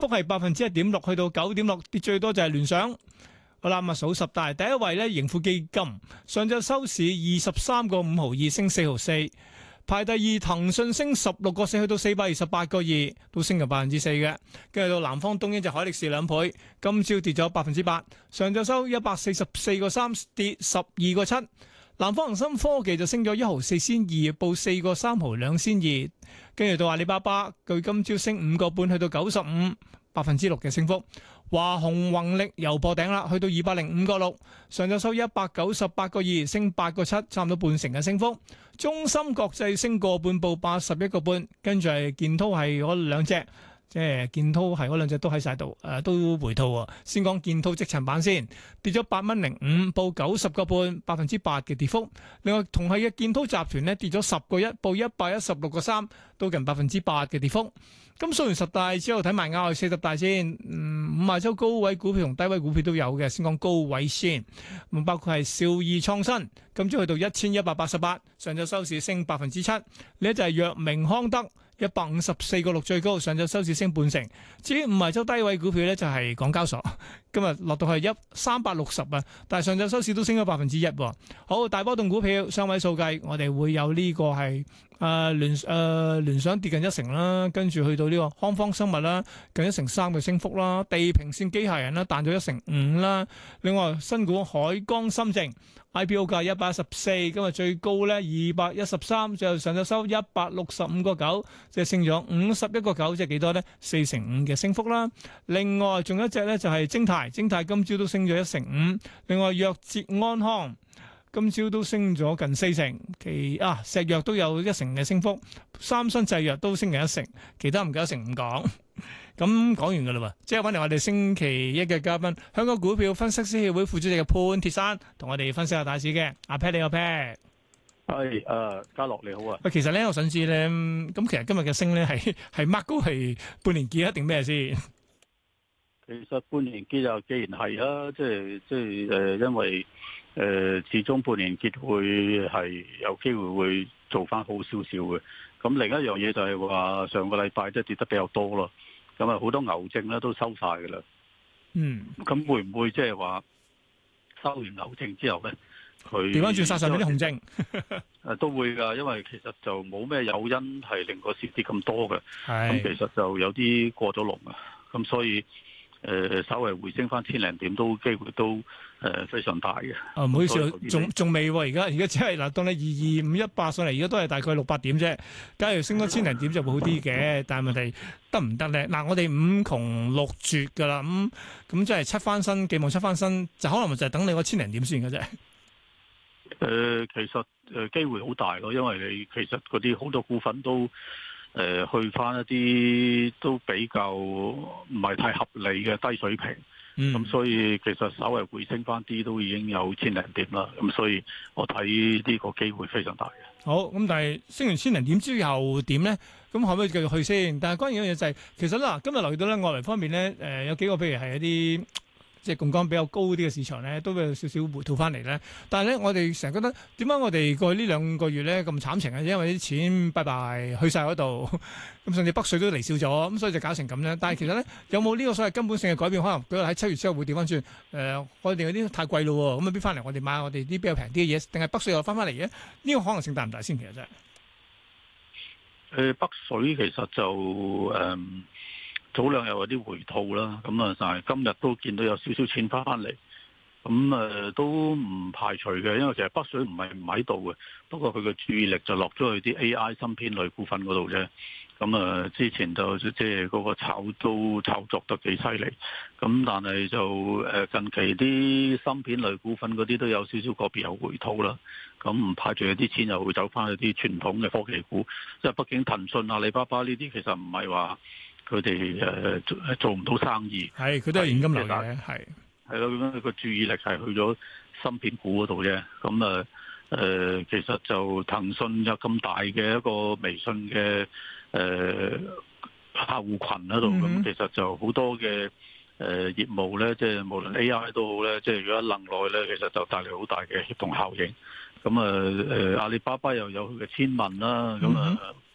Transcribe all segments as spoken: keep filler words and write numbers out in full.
幅係百分之一點六，去到九點六，跌最多就係聯想。好啦，咁啊數十大，第一位咧盈富基金，上晝收市二十三個五毫二，升四毫四。排第二，騰訊升十六個四，去到四百二十八個二，都升咗百分之四嘅。跟住到南方東英就海力士兩倍，今朝跌咗百分之八，上晝收一百四十四個三，跌十二個七。南方恒生科技就升咗一毫四仙二，報四個三毫兩仙二。跟住到阿里巴巴，佢今朝升五個半，去到九十五，百分之六嘅升幅。華虹宏力又破頂啦，去到二百零五個六，上晝收一百九十八個二，升八個七，差唔多半成嘅升幅。中芯國際升個半，報八十一個半，跟住係建滔係嗰兩隻。即係建滔係嗰兩隻都喺晒度，誒、呃、都回吐喎。先講建滔積層板先，跌咗八蚊零五，報九十個半，百分之八嘅跌幅。另外同係嘅建滔集團咧跌咗十個一，報一百一十六個三，都近百分之八嘅跌幅。咁數完十大之後睇埋亞外四十大先，嗯，五十周高位股票同低位股票都有嘅。先講高位先，咁包括係兆易創新，今朝去到一千一百八十八，上晝收市升百分之七。呢一就係藥明康德。一百五十四個六最高，上晝收市升半成。至於五十周低位股票咧，就係港交所，今日落到係一三百六十啊，但係上晝收市都升咗百分之一。好，大波動股票雙位數計，我哋會有呢個係誒聯誒聯想跌近一成啦，跟住去到呢個康方生物啦，近一成三嘅升幅啦，地平線機械人啦彈咗一成五啦。另外新股海光深證 I P O 價一百一十四，今日最高咧二百一十三，最後上晝收一百六十五個九，即係升咗五十一個九，即係幾多咧？四成五嘅升幅啦。另外仲有一隻咧就係晶泰，晶泰今朝都升咗一成五。另外藥捷安康今朝都升咗近四成，其啊石藥都有一成嘅升幅，三生製藥都升近一成，其他唔夠一成五講。咁講完㗎啦喎，即係揾嚟我哋星期一嘅嘉賓，香港股票分析師協會副主席嘅潘鐵珊，同我哋分析下大市嘅。阿 Pat 你好 Pat， 係誒嘉樂你好啊。 喂，其實咧我想知咧，咁其實今日嘅升咧係係抹高係半年結一定咩先？ 其實半年結就既然係啊，即係即係誒，因為誒、呃、始終半年結會係有機會會做翻好少少嘅。咁另一樣嘢就係話上個禮拜即係跌得比較多咯。咁啊，好多牛證咧都收晒㗎啦。 嗯。 咁會唔會即係話收完牛證之後咧，佢調翻轉殺上面啲紅證？ 誒都會㗎，因為其實就冇咩誘因係令個市跌咁多嘅。 係。 咁其實就有啲過咗龍啊。咁所以誒、呃、稍微回升翻千零點都機會都誒、呃、非常大嘅。 啊，唔好意思，仲仲未喎，而家而家只係嗱，當你二二五一八上嚟，而家都係大概六百點啫。假如升多千零點就會好啲嘅，但係問題得唔得咧？嗱，我哋五窮六絕㗎啦，咁咁即係七翻身，寄望七翻身，就可能就係等你個千零點先嘅啫。誒、 呃，其實誒機會好大咯，因為你其實嗰啲好多股份都。誒、呃、去翻一啲都比較唔係太合理嘅低水平，咁、嗯、所以其實稍微回升翻啲都已經有千零點啦，咁所以我睇呢個機會非常大嘅。 好，咁但係升完千零點之後點咧？咁可唔可以繼續去先？但係關鍵一樣嘢就係、是，其實嗱，今日留意到咧，外圍方面咧，誒、呃、有幾個譬如係一啲。即係槓桿比較高啲嘅市場咧，都會有少少回吐翻嚟咧。但係咧，我哋成日覺得點解我哋過去呢兩個月咧咁慘情啊？因為啲錢拜拜去晒嗰度，咁甚至北水都嚟少咗，咁所以就搞成咁咧。但係其實咧，有冇呢個所謂根本性嘅改變？可能佢喺七月之後會調翻轉。誒、呃，我哋嗰啲太貴咯，咁啊邊翻嚟？我哋買我哋啲比較平啲嘅嘢，定係北水又翻翻嚟嘅？呢個可能性大唔大先？其實真係。 誒，北水其實就誒。嗯早兩日有啲回吐啦，咁啊，但係今日都見到有少少錢翻翻嚟，咁誒都唔排除嘅，因為其實北水唔係唔喺度嘅，不過佢嘅注意力就落咗去啲 A I 芯片類股份嗰度啫。咁啊，之前就即係嗰個炒都炒作得幾犀利，咁但係就誒近期啲芯片類股份嗰啲都有少少個別有回吐啦，咁唔排除有啲錢又會走翻去啲傳統嘅科技股，即係畢竟騰訊、阿里巴巴呢啲其實唔係話。佢哋誒做唔到生意， 係佢都係現金流嘅，係係咯，咁樣個注意力係去咗芯片股嗰度啫。咁啊誒，其實就騰訊有咁大嘅一個微信嘅誒、呃、客戶群喺度，咁、嗯、其實就好多嘅誒、呃、業務咧，即係無論 A I 都好咧，即係如果一能耐咧，其實就帶嚟好大嘅協同效應。咁啊誒，阿里巴巴又有佢嘅千問啦，咁啊。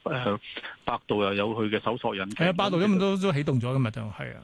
誒百度又有佢嘅搜索引擎。 係啊，百度咁都都啟動咗噶嘛，就係啊。